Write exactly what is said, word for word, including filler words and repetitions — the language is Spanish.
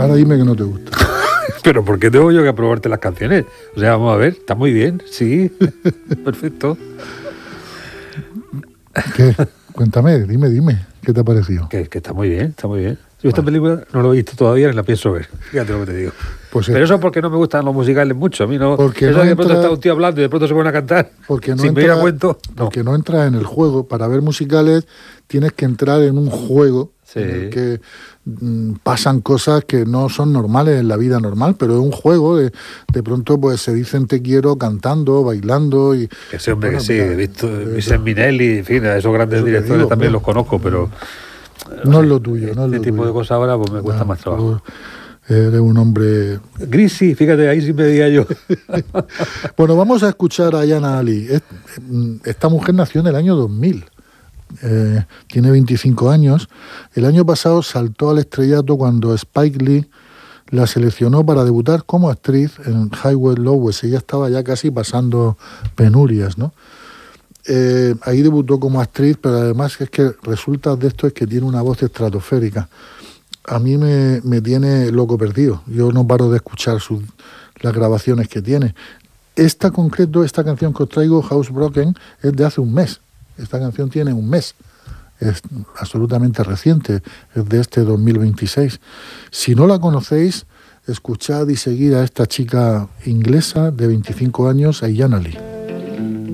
Ahora dime que no te gusta. Pero ¿por qué tengo yo que aprobarte las canciones? O sea, vamos a ver, está muy bien, sí, perfecto. ¿Qué? Cuéntame, dime, dime, ¿qué te ha parecido? Que, que está muy bien, está muy bien. Yo esta vale. película no la he visto todavía ni la pienso ver, fíjate lo que te digo. Pues Pero es... eso porque no me gustan los musicales mucho, a mí no. Porque eso no de entra... pronto está un tío hablando y de pronto se pone a cantar, porque no sin entra... me ir a cuento. No. Porque no entra en el juego. Para ver musicales tienes que entrar en un juego sí. en el que mm, pasan cosas que no son normales en la vida normal, pero es un juego. De, de pronto pues se dicen te quiero cantando, bailando y... Ese hombre bueno, que sí, mira, he visto Vincent Minelli, en fin, a esos grandes directores digo, también hombre. los conozco, pero... No sé, es lo tuyo, no es este lo tipo tuyo. de cosas ahora pues me cuesta no, más trabajo. Eres un hombre... Gris, sí, fíjate, ahí sí me diría yo. Bueno, vamos a escuchar a Jana Ali. Esta mujer nació en el año dos mil. Eh, tiene veinticinco años. El año pasado saltó al estrellato cuando Spike Lee la seleccionó para debutar como actriz en Highway Lowes. Ella estaba ya casi pasando penurias, ¿no? Eh, ahí debutó como actriz, pero además es que resulta de esto es que tiene una voz estratosférica. A mí me, me tiene loco perdido. Yo no paro de escuchar sus, las grabaciones que tiene. Esta concreto, esta canción que os traigo, Housebroken, es de hace un mes. Esta canción tiene un mes. Es absolutamente reciente. Es de este dos mil veintiséis. Si no la conocéis, escuchad y seguid a esta chica inglesa de veinticinco años, a Jana Lee.